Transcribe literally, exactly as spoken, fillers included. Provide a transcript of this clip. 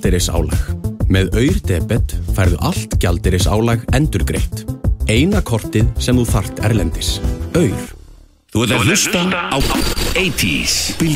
gjaldeyrisálag. Með Aur debet færðu allt gjaldeyrisálag endurgreitt. Eina kortið sem þú þarft erlendis. Aur. Þú ert að hlusta á eighties.